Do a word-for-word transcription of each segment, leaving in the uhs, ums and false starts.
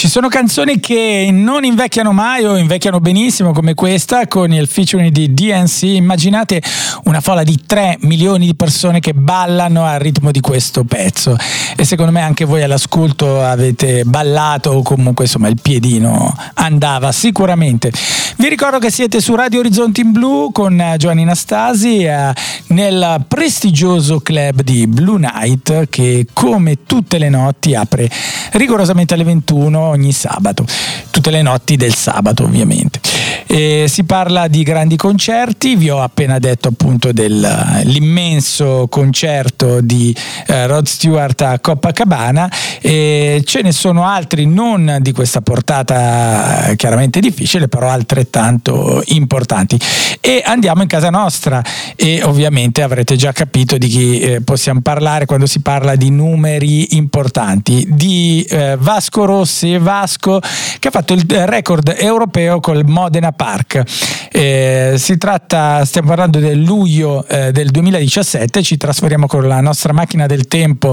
sono canzoni che non invecchiano mai o invecchiano benissimo, come questa con il featuring di D N C. Immaginate una folla di tre milioni di persone che ballano al ritmo di questo pezzo, e secondo me anche voi all'ascolto avete ballato, o comunque insomma il piedino andava sicuramente. Vi ricordo che siete su Radio Orizzonti in Blu con Giovanni Stasi eh, nel prestigioso club di Blue Night, che come tutte le notti apre rigorosamente alle ventuno ogni sabato, tutte le notti del sabato ovviamente. E si parla di grandi concerti. Vi ho appena detto appunto dell'immenso concerto di eh, Rod Stewart a Copacabana, e ce ne sono altri non di questa portata eh, chiaramente difficile, però altrettanto importanti. E andiamo in casa nostra, e ovviamente avrete già capito di chi eh, possiamo parlare quando si parla di numeri importanti, di eh, Vasco Rossi, Vasco che ha fatto il record europeo col Modena Park. Eh, si tratta, stiamo parlando del luglio eh, del duemiladiciassette. Ci trasferiamo con la nostra macchina del tempo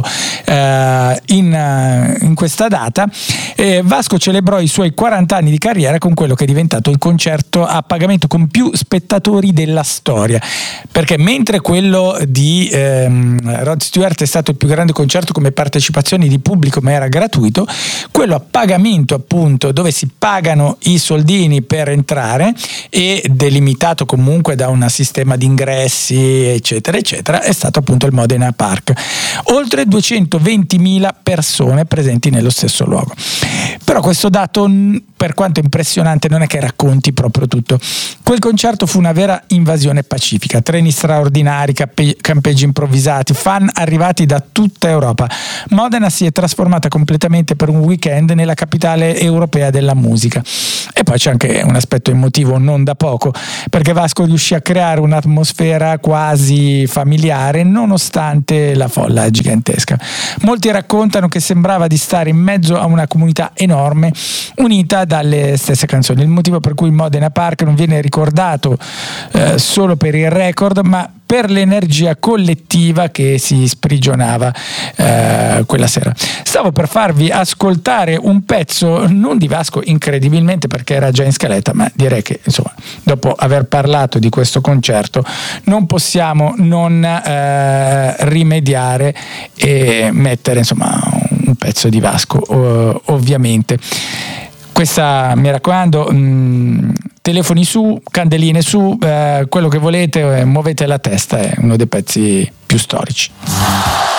eh, in, in questa data. Eh, Vasco celebrò i suoi quaranta anni di carriera con quello che è diventato il concerto a pagamento con più spettatori della storia, perché mentre quello di ehm, Rod Stewart è stato il più grande concerto come partecipazioni di pubblico, ma era gratuito, quello a pagamento appunto, dove si pagano i soldini per entrare e delimitato comunque da un sistema di ingressi eccetera eccetera, è stato appunto il Modena Park. Oltre duecentoventimila persone presenti nello stesso luogo. Però questo dato, per quanto impressionante, non è che racconti proprio tutto. Quel concerto fu una vera invasione pacifica, treni straordinari, campe- campeggi improvvisati, fan arrivati da tutta Europa. Modena si è trasformata completamente per un weekend nella capitale europea della musica. E poi c'è anche un aspetto emotivo non da poco, perché Vasco riuscì a creare un'atmosfera quasi familiare nonostante la folla gigantesca. Molti raccontano che sembrava di stare in mezzo a una comunità enorme, unita dalle stesse canzoni. Il motivo per cui il Modena Park non viene ricordato eh, solo per il record, ma per l'energia collettiva che si sprigionava eh, quella sera. Stavo per farvi ascoltare un pezzo non di Vasco, incredibilmente, perché era già in scaletta, ma direi che insomma dopo aver parlato di questo concerto non possiamo non eh, rimediare e mettere insomma un pezzo di Vasco ov- ovviamente. Questa, mi raccomando, mh, telefoni su, candeline su, eh, quello che volete, eh, muovete la testa, è uno dei pezzi più storici.